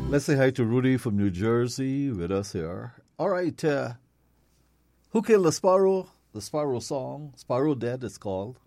Let's say hi to Rudy from New Jersey with us here. All right, Who Killed the Sparrow? The Sparrow song, Sparrow Dead it's called.